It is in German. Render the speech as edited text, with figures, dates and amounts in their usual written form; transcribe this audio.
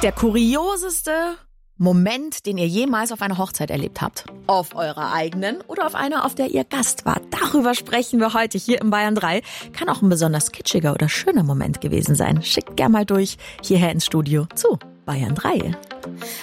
Der kurioseste Moment, den ihr jemals auf einer Hochzeit erlebt habt. Auf eurer eigenen oder auf einer, auf der ihr Gast wart. Darüber sprechen wir heute hier im Bayern 3. Kann auch ein besonders kitschiger oder schöner Moment gewesen sein. Schickt gern mal durch hierher ins Studio zu Bayern 3.